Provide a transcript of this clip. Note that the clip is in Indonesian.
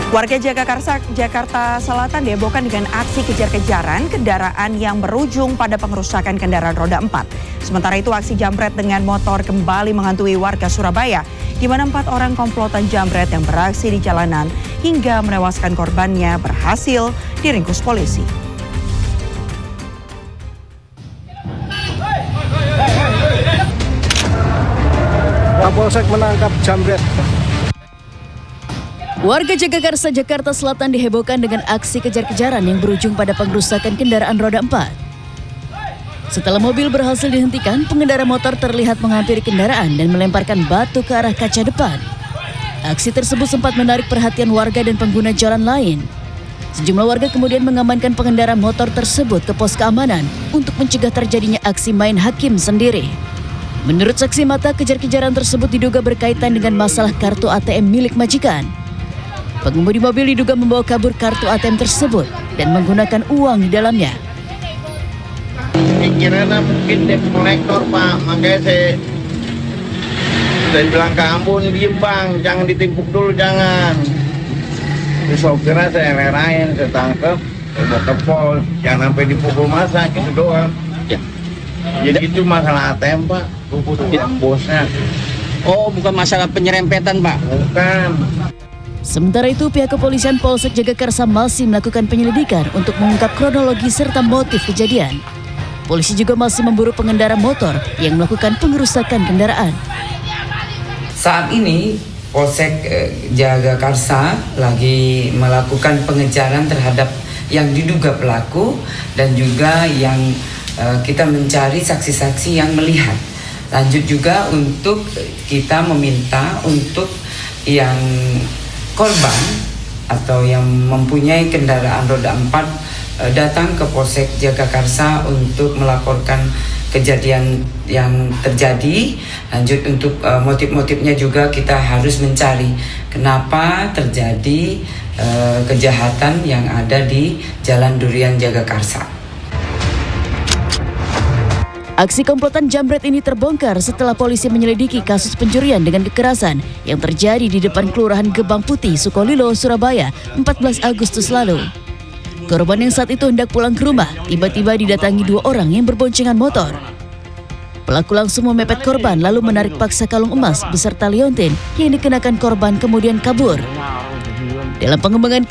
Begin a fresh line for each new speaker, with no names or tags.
Warga Jagakarsa, Jakarta Selatan dihebohkan dengan aksi kejar-kejaran kendaraan yang berujung pada pengerusakan kendaraan roda 4. Sementara itu aksi jambret dengan motor kembali menghantui warga Surabaya, di mana 4 orang komplotan jambret yang beraksi di jalanan hingga menewaskan korbannya berhasil diringkus polisi.
Kapolsek menangkap jambret.
Warga Jagakarsa, Jakarta Selatan dihebohkan dengan aksi kejar-kejaran yang berujung pada pengerusakan kendaraan roda 4. Setelah mobil berhasil dihentikan, pengendara motor terlihat menghampiri kendaraan dan melemparkan batu ke arah kaca depan. Aksi tersebut sempat menarik perhatian warga dan pengguna jalan lain. Sejumlah warga kemudian mengamankan pengendara motor tersebut ke pos keamanan untuk mencegah terjadinya aksi main hakim sendiri. Menurut saksi mata, kejar-kejaran tersebut diduga berkaitan dengan masalah kartu ATM milik majikan. Pengemudi mobil diduga membawa kabur kartu ATM tersebut dan menggunakan uang di dalamnya.
Pikirannya mungkin debt collector, Pak. Makanya saya bilang ke Ambon, diem bang, jangan ditimpuk dulu, jangan. Terus sopirnya saya lerain, saya tangkap, saya bawa ke pos, jangan sampai dipukul masa, gitu doang. Ya. Jadi itu masalah ATM, Pak. Yang bosnya.
Oh, bukan masalah penyerempetan, Pak?
Bukan.
Sementara itu, pihak kepolisian Polsek Jagakarsa masih melakukan penyelidikan untuk mengungkap kronologi serta motif kejadian. Polisi juga masih memburu pengendara motor yang melakukan pengerusakan kendaraan.
Saat ini, Polsek Jagakarsa lagi melakukan pengejaran terhadap yang diduga pelaku dan juga yang kita mencari saksi-saksi yang melihat. Lanjut juga untuk kita meminta untuk yang korban atau yang mempunyai kendaraan roda 4 datang ke Polsek Jagakarsa untuk melaporkan kejadian yang terjadi. Lanjut untuk motif-motifnya juga kita harus mencari kenapa terjadi kejahatan yang ada di Jalan Durian Jagakarsa.
Aksi komplotan jambret ini terbongkar setelah polisi menyelidiki kasus pencurian dengan kekerasan yang terjadi di depan Kelurahan Gebang Putih, Sukolilo, Surabaya, 14 Agustus lalu. Korban yang saat itu hendak pulang ke rumah, tiba-tiba didatangi 2 orang yang berboncengan motor. Pelaku langsung memepet korban lalu menarik paksa kalung emas beserta liontin yang dikenakan korban kemudian kabur. Dalam pengembangan